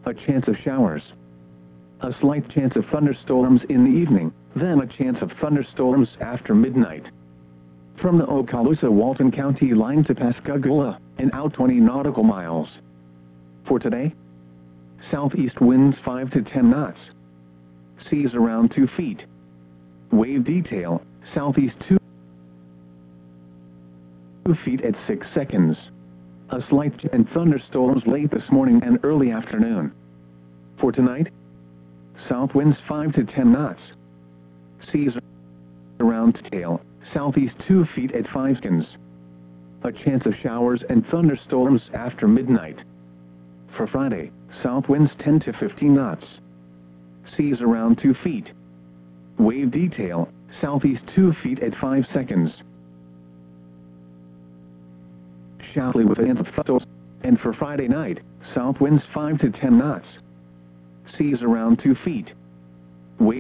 A chance of showers. A slight chance of thunderstorms in the evening, then a chance of thunderstorms after midnight. From the Okaloosa-Walton County line to Pascagoula, and out 20 nautical miles. For today, southeast winds 5 to 10 knots. Seas around 2 feet. Wave detail, southeast 2 feet at 6 seconds. A slight and thunderstorms late this morning and early afternoon. For tonight, south winds 5 to 10 knots. Seas around tail, southeast 2 feet at 5 seconds. A chance of showers and thunderstorms after midnight. For Friday, south winds 10 to 15 knots. Seas around 2 feet. Wave detail, southeast 2 feet at 5 seconds. Showery with a chance of thunderstorms. And for Friday night, south winds 5 to 10 knots. Seas around 2 feet. Wave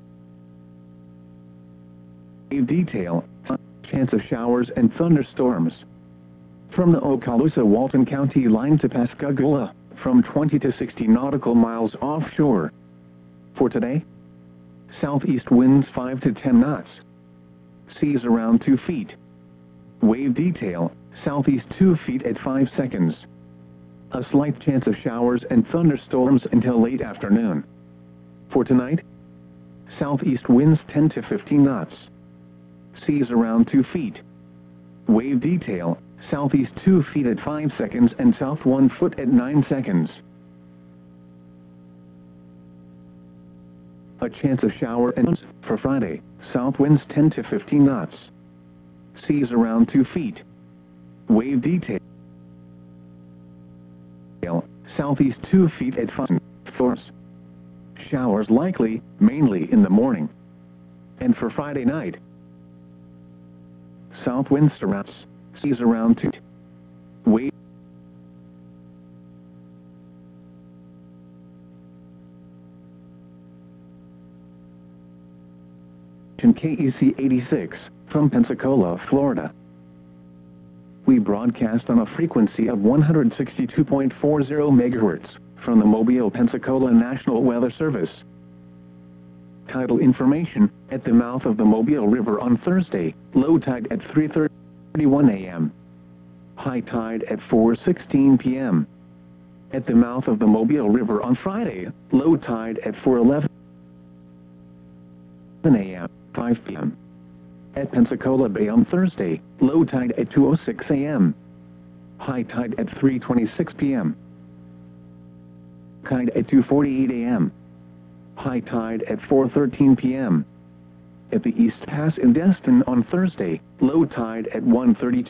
detail, chance of showers and thunderstorms. From the Okaloosa-Walton County line to Pascagoula, from 20 to 60 nautical miles offshore. For today, southeast winds 5 to 10 knots. Seas around 2 feet. Wave detail, southeast 2 feet at 5 seconds. A slight chance of showers and thunderstorms until late afternoon. For tonight, southeast winds 10 to 15 knots. Seas around 2 feet. Wave detail, southeast 2 feet at 5 seconds and south 1 foot at 9 seconds. A chance of shower and for Friday, south winds 10 to 15 knots. Seas around 2 feet. Wave detail, southeast 2 feet at 5 seconds. Showers likely, mainly in the morning. And for Friday night, south winds around, seas around 2. Wave KEC 86, from Pensacola, Florida. We broadcast on a frequency of 162.40 MHz, from the Mobile, Pensacola National Weather Service. Tidal information, at the mouth of the Mobile River on Thursday, low tide at 3:31 a.m. High tide at 4:16 p.m. At the mouth of the Mobile River on Friday, low tide at 4:11 a.m., 5 p.m. At Pensacola Bay on Thursday, low tide at 2:06 a.m. High tide at 3:26 p.m. Tide at 2:48 a.m. High tide at 4:13 p.m. At the East Pass in Destin on Thursday, low tide at 1:32